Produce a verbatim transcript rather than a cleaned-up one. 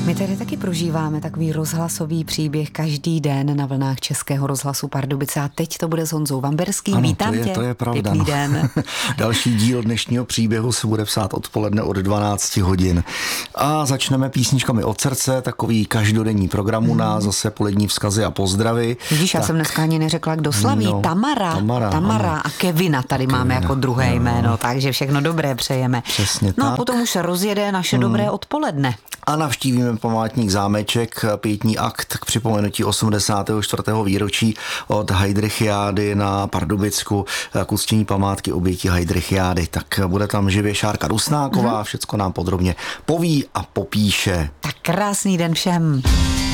My tady taky prožíváme takový rozhlasový příběh každý den na vlnách Českého rozhlasu Pardubice a teď to bude s Honzou Vamberským. Ano, Vítám to je, tě. to je pravda. Pěkný No. den. Další díl dnešního příběhu se bude psát odpoledne od dvanáct hodin. A začneme písničkami od srdce, takový každodenní program u nás, zase polední vzkazy a pozdravy. Vidíš, tak. já jsem dneska ani neřekla, kdo slaví. No, Tamara. Tamara, Tamara ano. a Kevina tady Kevina. máme jako druhé No. jméno, takže všechno dobré přejeme. Přesně no tak. a potom už se rozjede naše hmm. dobré odpoledne. A navštívíme památník Zámeček, pětní akt k připomenutí osmdesátého čtvrtého výročí od Heydrichiády na Pardubicku, k uctění památky obětí Heydrichiády. Tak bude tam živě Šárka Rusnáková, mm-hmm. všecko nám podrobně poví a popíše. Tak krásný den všem.